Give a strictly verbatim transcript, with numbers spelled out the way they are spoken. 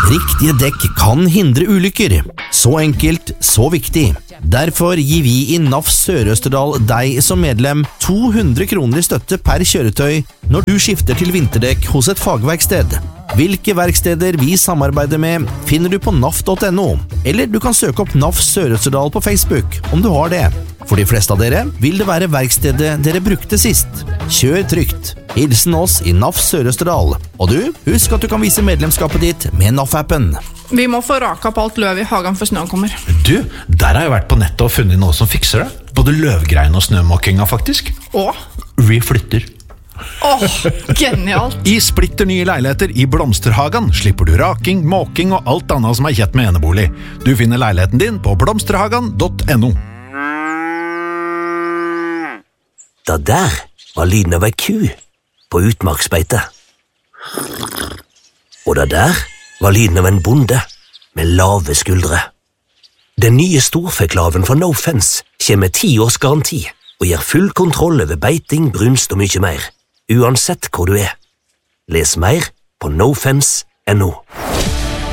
Riktige dekk kan hindre ulykker. Så enkelt, så viktig. Derfor gir vi i N A F Sør-Østerdal deg som medlem to hundre kroner i støtte per kjøretøy når du skifter til vinterdekk hos et fagverksted. Hvilke verksteder vi samarbeider med finner du på N A F punktum no, eller du kan søke opp N A F Sør-Østerdal på Facebook om du har det. For de fleste av dere vil det være verkstedet dere brukte sist. Kjør trygt. Hilsen oss i N A F Sør-Østerdal. Og du, husk at du kan vise medlemskapet ditt med N A F-appen. Vi må få raka på alt løv i hagen før snøen kommer. Du, der har jeg vært på nettet og funnet noe som fikser det. Både løvgreien og snømåkinga faktisk. Åh? Vi flytter. Åh, genialt. I splitter nye leiligheter i Blomsterhagen slipper du raking, måking og alt annet som er kjett med enebolig. Du finner leiligheten din på blomsterhagen punktum no. Da der var lyden av ei ku på utmarksbeite. Og da der var lyden av en bonde med lave skuldre. Den nye storfeklaven fra No Fence kommer med ti års garanti og gir full kontroll over beiting, brunst og mye mer, uansett hvor du er. Les mer på no fence punktum no.